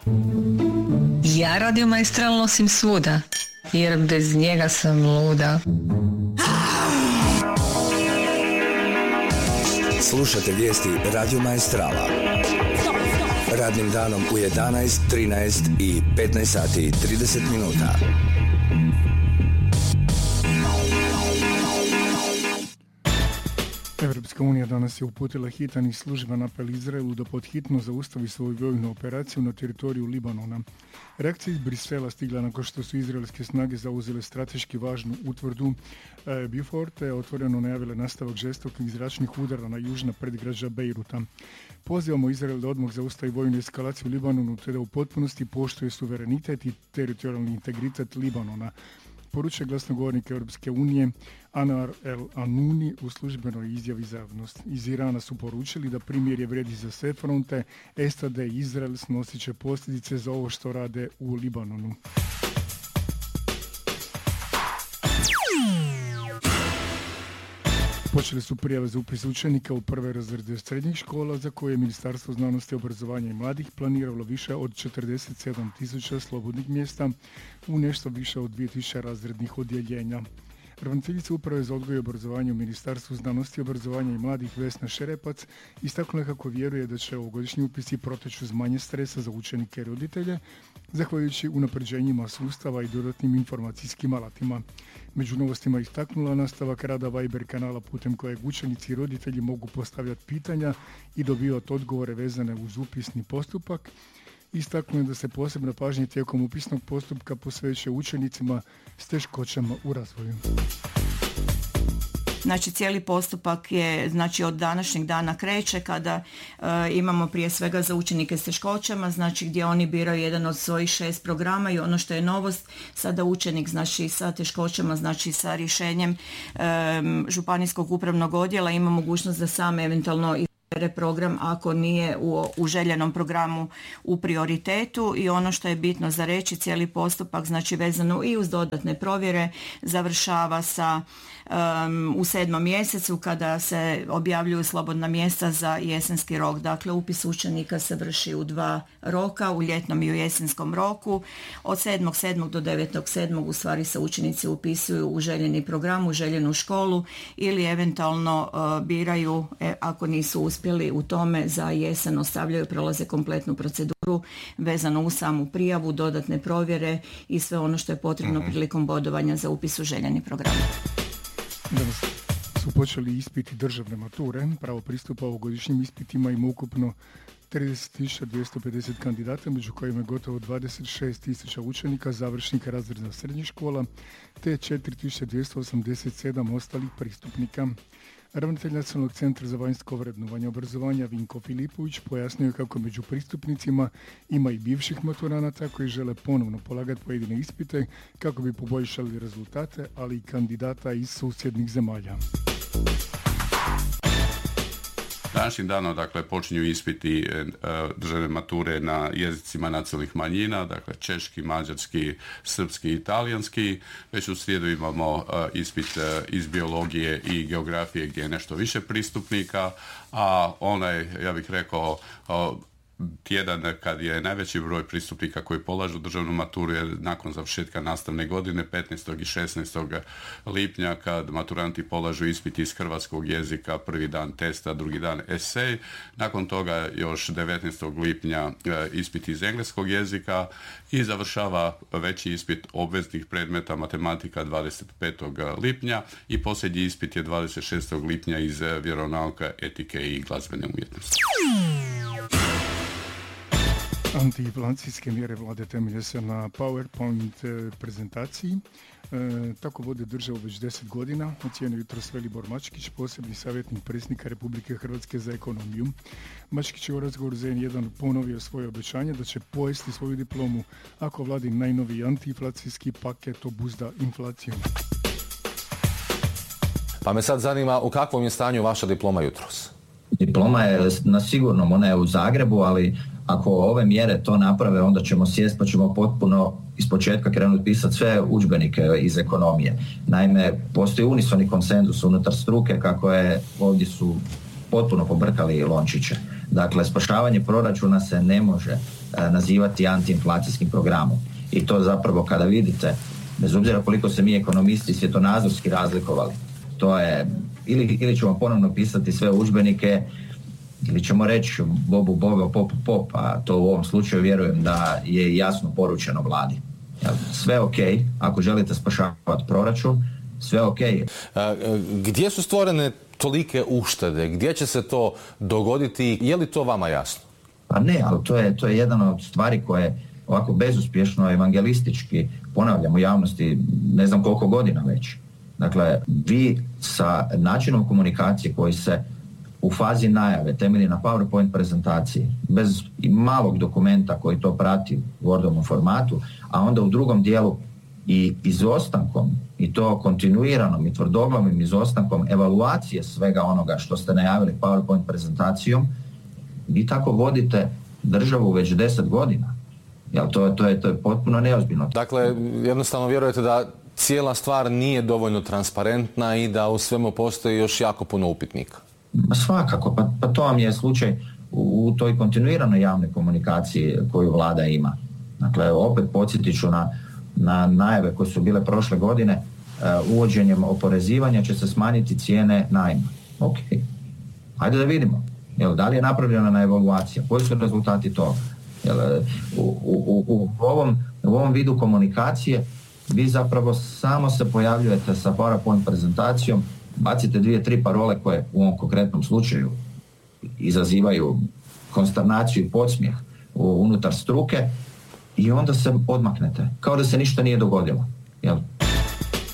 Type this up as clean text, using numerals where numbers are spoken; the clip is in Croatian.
Ja Radio Maestral nosim svuda, jer bez njega sam luda. Slušate vijesti Radio Maestrala. Radnim danom u 11, 13 i 15 sati i 30 minuta. Evropska unija danas je uputila hitan i služben apel Izraelu da podhitno zaustavi svoju vojnu operaciju na teritoriju Libanona. Reakcija iz Brisela stigla nakon što su izraelske snage zauzele strateški važnu utvrdu Beaufort, te otvoreno najavile nastavak žestokih zračnih udara na južna predgrađa Bejruta. Pozivamo Izrael da odmah zaustavi vojnu eskalaciju u Libanonu te da u potpunosti poštuje suverenitet i teritorijalni integritet Libanona, poručuje glasnogovornik Europske unije Anar El Anuni u službenoj izjavi za javnost. Iz Irana su poručili da primirje vredi za sve fronte, SAD i Izrael snosit će posljedice za ovo što rade u Libanonu. Počeli su prijave za upis učenika u prve razrede srednjih škola za koje je Ministarstvo znanosti, obrazovanja i mladih planiralo više od 47.000 slobodnih mjesta u nešto više od 2.000 razrednih odjeljenja. Ravnateljica Uprave za odgoj i obrazovanje u Ministarstvu znanosti, obrazovanja i mladih Vesna Šerepac istaknula kako vjeruje da će ovogodišnji upisi proteći uz manje stresa za učenike i roditelje, zahvaljujući unapređenjima sustava i dodatnim informacijskim alatima. Među novostima istaknula nastavak rada Viber kanala putem kojeg učenici i roditelji mogu postavljati pitanja i dobivati odgovore vezane uz upisni postupak. Istaknuo je da se posebna pažnja tijekom upisnog postupka posvećuje učenicima s teškoćama u razvoju. Znači cijeli postupak je od današnjeg dana kreće kada imamo prije svega za učenike s teškoćama, gdje oni biraju jedan od svojih 6 programa i ono što je novost, sada učenik sa teškoćama, sa rješenjem županijskog upravnog odjela ima mogućnost da sam eventualno program ako nije u željenom programu u prioritetu. I ono što je bitno za reći, cijeli postupak vezano i uz dodatne provjere završava u 7. mjesecu kada se objavljuju slobodna mjesta za jesenski rok. Dakle, upis učenika se vrši u 2 roka, u ljetnom i u jesenskom roku. Od 7.7. do 9.7. u stvari se učenici upisuju u željeni program, u željenu školu ili eventualno biraju, ako nisu uspjeli u tome, za jesen ostavljaju, prolaze kompletnu proceduru vezano uz samu prijavu, dodatne provjere i sve ono što je potrebno prilikom bodovanja za upis u željeni program. Danas su počeli ispiti državne mature. Pravo pristupa ovogodišnjim ispitima ima ukupno 30.250 kandidata, među kojima je gotovo 26.000 učenika završnika razreda srednjih škola, te 4.287 ostalih pristupnika. Ravnatelj Nacionalnog centra za vanjsko vrednovanje obrazovanja Vinko Filipović pojasnio kako među pristupnicima ima i bivših maturanata koji žele ponovno polagati pojedine ispite kako bi poboljšali rezultate, ali i kandidata iz susjednih zemalja. Današnjim danom, počinju ispiti državne mature na jezicima nacionalnih manjina, češki, mađarski, srpski i talijanski. Već u srijedu imamo ispit iz biologije i geografije gdje je nešto više pristupnika, a ja bih rekao, tjedan kad je najveći broj pristupnika koji polažu državnu maturu je nakon završetka nastavne godine 15. i 16. lipnja kad maturanti polažu ispit iz hrvatskog jezika, prvi dan testa, drugi dan esej. Nakon toga još 19. lipnja ispit iz engleskog jezika i završava veći ispit obveznih predmeta matematika 25. lipnja i posljednji ispit je 26. lipnja iz vjeronauka, etike i glazbene umjetnosti. Antiinflacijske mjere vlade temelje se na PowerPoint prezentaciji. Tako vode državu već 10 godina, ocijenio jutros Velibor Mačkić, posebni savjetnik predsjednika Republike Hrvatske za ekonomiju. Mačkić je u razgovoru za N1 ponovio svoje obećanje da će pojesti svoju diplomu ako vladin najnoviji antiinflacijski paket obuzda inflaciju. Pa me sad zanima u kakvom je stanju vaša diploma jutros? Diploma je na sigurnom, ona je u Zagrebu, ali ako ove mjere to naprave, onda ćemo sjesti pa ćemo potpuno ispočetka krenuti pisati sve udžbenike iz ekonomije. Naime, postoji unisoni konsenzus unutar struke kako je ovdje su potpuno pobrkali lončiće. Dakle, spašavanje proračuna se ne može nazivati antiinflacijskim programom. I to zapravo kada vidite, bez obzira koliko se mi ekonomisti svjetonazorski razlikovali, to je ili ćemo ponovno pisati sve udžbenike ili ćemo reći bobu bobe, popu pop, a to u ovom slučaju vjerujem da je jasno poručeno vladi. Sve ok, ako želite spašavati proračun, sve ok. Gdje su stvorene tolike uštede? Gdje će se to dogoditi? Je li to vama jasno? Pa ne, ali to je jedna od stvari koje ovako bezuspješno evangelistički ponavljam u javnosti ne znam koliko godina već. Dakle, vi sa načinom komunikacije koji se u fazi najave temelji na PowerPoint prezentaciji, bez malog dokumenta koji to prati u Wordovom formatu, a onda u drugom dijelu i izostankom, i to kontinuiranom i tvrdoglavim izostankom evaluacije svega onoga što ste najavili PowerPoint prezentacijom, vi tako vodite državu već 10 godina. Jel, to je potpuno neozbiljno. Dakle, jednostavno vjerujete da cijela stvar nije dovoljno transparentna i da u svemu postoji još jako puno upitnika? Svakako, pa to vam je slučaj u toj kontinuiranoj javnoj komunikaciji koju vlada ima. Dakle, opet podsjetit ću na najave koje su bile prošle godine, uvođenjem oporezivanja će se smanjiti cijene najma. Ok, ajde da vidimo. Jel, da li je napravljena evaluacija? Koji su rezultati toga? Jel, u ovom vidu komunikacije vi zapravo samo se pojavljujete sa PowerPoint prezentacijom, bacite 2-3 parole koje u ovom konkretnom slučaju izazivaju konsternaciju i podsmijeh unutar struke i onda se odmaknete, kao da se ništa nije dogodilo. Jel?